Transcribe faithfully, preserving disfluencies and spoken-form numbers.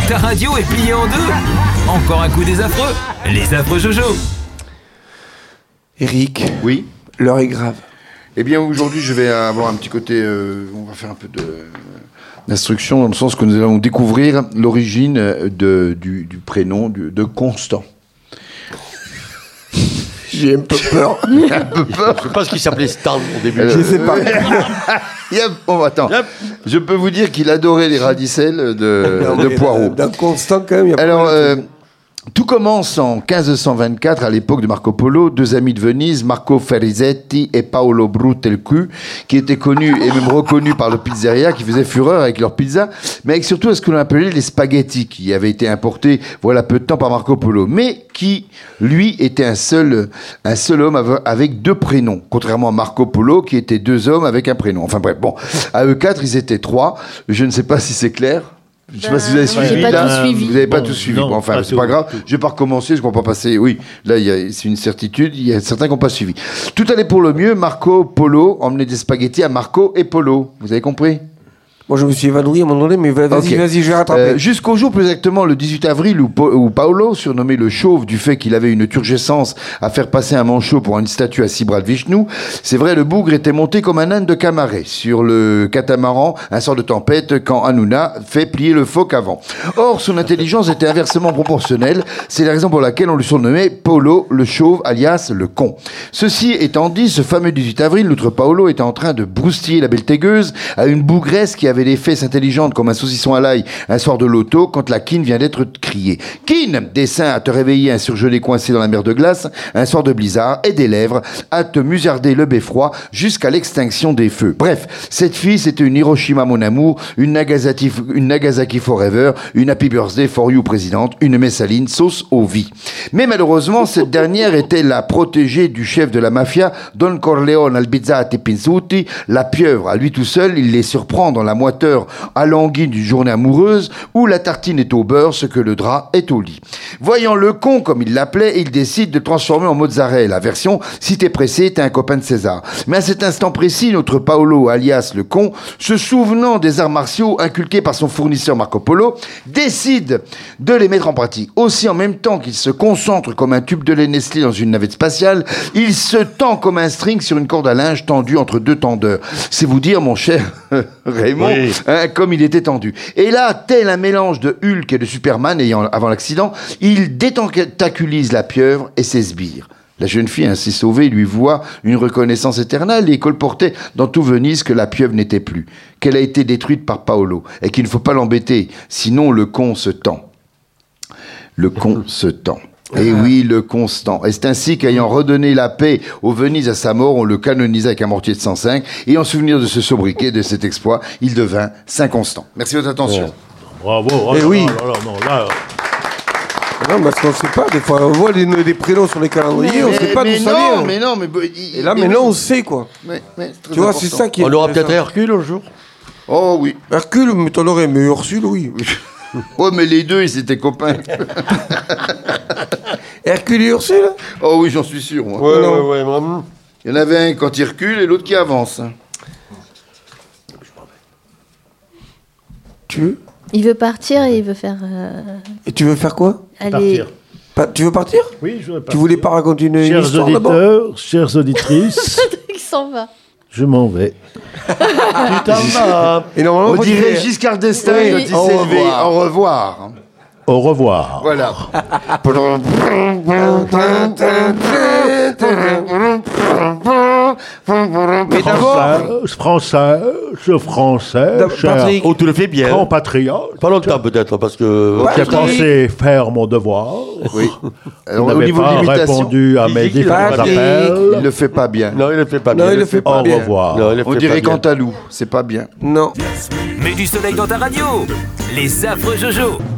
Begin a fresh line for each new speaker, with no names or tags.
Ta radio est pliée en deux. Encore un coup des affreux. Les affreux Jojo.
Eric.
Oui.
L'heure est grave.
Eh bien, aujourd'hui, je vais avoir un petit côté... Euh, on va faire un peu de... d'instruction, dans le sens que nous allons découvrir l'origine de, du, du prénom de, de Constant.
J'ai un peu peur.
un peu peur.
Je sais pas ce qu'il s'appelait Stan au début.
Euh,
Je sais pas.
Yep. Bon, attends. Yep. Je peux vous dire qu'il adorait les radicelles de,
non,
de poireaux.
D'un Constant, quand même, il y a
Alors,
pas
euh, tout commence en quinze cent vingt-quatre, à l'époque de Marco Polo, deux amis de Venise, Marco Ferizetti et Paolo Brutelcu, qui étaient connus et même reconnus par le pizzeria, qui faisaient fureur avec leur pizza, mais avec surtout ce que l'on appelait les spaghettis, qui avaient été importés voilà peu de temps par Marco Polo, mais qui, lui, était un seul, un seul homme avec deux prénoms, contrairement à Marco Polo, qui était deux hommes avec un prénom. Enfin bref, bon, à eux quatre, ils étaient trois. Je ne sais pas si c'est clair. Je ne sais pas si vous avez suivi.
J'ai pas
là.
tout suivi.
Vous n'avez pas
Bon,
tout suivi.
non,
Bon, enfin,
pas
c'est
tout,
pas grave.
tout.
Je vais pas recommencer. Je ne comprends pas passer. Oui, là, il y a- c'est une certitude. Il y a certains qui n'ont pas suivi. Tout allait pour le mieux. Marco Polo emmenait des spaghettis à Marco et Polo. Vous avez compris?
Moi, je me suis évanoui à un moment donné, mais vas-y,
Ok.
vas-y, je vais rattraper.
Euh, Jusqu'au jour, plus exactement, le dix-huit avril, où, Pa- où Paolo, surnommé le chauve du fait qu'il avait une turgescence à faire passer un manchot pour une statue à six bras de Vishnu, c'est vrai, le bougre était monté comme un âne de Camaret sur le catamaran, un sort de tempête, quand Hanouna fait plier le phoque avant. Or, son intelligence était inversement proportionnelle. C'est la raison pour laquelle on lui surnommait Polo, le chauve, alias le con. Ceci étant dit, ce fameux dix-huit avril, notre Paolo était en train de broustiller la beltégueuse à une bougresse qui avait des fesses intelligentes comme un saucisson à l'ail un soir de loto quand la quine vient d'être criée. Quine, dessein à te réveiller un surgelé coincé dans la mer de glace un soir de blizzard, et des lèvres à te musarder le beffroi jusqu'à l'extinction des feux. Bref, cette fille c'était une Hiroshima mon amour, une Nagasaki, une Nagasaki forever, une Happy Birthday for you présidente, une Messaline sauce aux vies. Mais malheureusement, cette dernière était la protégée du chef de la mafia, Don Corleone Albizzati Pinzuti, la pieuvre. À lui tout seul, il les surprend dans la moiteur alanguie d'une journée amoureuse où la tartine est au beurre, ce que le drap est au lit. Voyant le con, comme il l'appelait, il décide de transformer en mozzarella. La version, si t'es pressé, t'es un copain de César. Mais à cet instant précis, notre Paolo, alias le con, se souvenant des arts martiaux inculqués par son fournisseur Marco Polo, décide de les mettre en pratique. Aussi, en même temps qu'il se concentre comme un tube de lait Nestlé dans une navette spatiale, il se tend comme un string sur une corde à linge tendue entre deux tendeurs. C'est vous dire, mon cher Raymond,
Oui.
hein, comme il était tendu. Et là, tel un mélange de Hulk et de Superman ayant avant l'accident, il détentaculise la pieuvre et ses sbires. La jeune fille ainsi sauvée lui voit une reconnaissance éternelle et colportait dans tout Venise que la pieuvre n'était plus, qu'elle a été détruite par Paolo et qu'il ne faut pas l'embêter, sinon le con se tend. Le con se tend. Et oui, le constant. Et c'est ainsi qu'ayant redonné la paix au Venise à sa mort, on le canonisa avec un mortier de cent cinq, et en souvenir de ce sobriquet, de cet exploit, il devint Saint Constant. Merci de votre attention.
Bravo. Oh
Eh
là
oui.
là là là, non, là,
Non, parce qu'on ne sait pas. Des fois, on voit des, des prénoms sur les calendriers, on ne sait pas d'où
mais
ça
non,
vient.
mais non, mais... il-
Et là,
il-
maintenant, on sait, quoi.
Ouais, ouais, c'est très
Tu vois,
important.
c'est ça qui est.
On aura peut-être
intéressant.
Hercule un jour.
Oh oui.
Hercule, mais t'en aurais, mais Ursule, oui.
Oh, mais les deux, ils étaient copains.
Hercule et Ursule.
Oh oui, j'en suis sûr, moi.
Ouais, non.
ouais, ouais.
Il y en avait un quand il recule et l'autre qui avance.
Tu veux
Il veut partir et il veut faire. euh,
Et tu veux faire quoi
aller.
partir.
Pa- Tu veux partir
Oui, je veux
Tu voulais pas raconter une, une
Chers
histoire d'abord
auditeurs, chères auditrices,
Il s'en va.
je m'en vais.
Putain, bah,
Et normalement,
On
moi, je
dirait
dirais-
Giscard d'Estaing
Oui,
quand il
au
s'est levé.
revoir.
Au revoir.
Au revoir.
Voilà.
Mais d'abord,
Français, français, français,
D'ab-
cher
Patrick.
oh, tu le fais bien.
compatriote,
Pas longtemps peut-être, parce que.
Ouais.
j'ai pensé faire mon devoir.
Oui. Alors,
Vous
au
n'avez
niveau de
pas
l'imitation,
répondu à
il
mes
dit qu'il
différents
a pas dit.
il
appels.
le fait pas bien.
Non, il le fait pas
Non,
bien.
il le fait pas
Au
bien.
revoir.
Non, il le
On
fait
dirait
pas bien.
Cantalou. C'est pas bien.
non.
Mets du soleil dans ta radio. Les affreux Jojo.